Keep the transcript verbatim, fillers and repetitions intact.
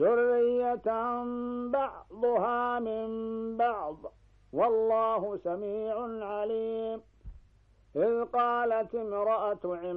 ذرية بعضها من بعض والله سميع عليم. إذ قالت امرأة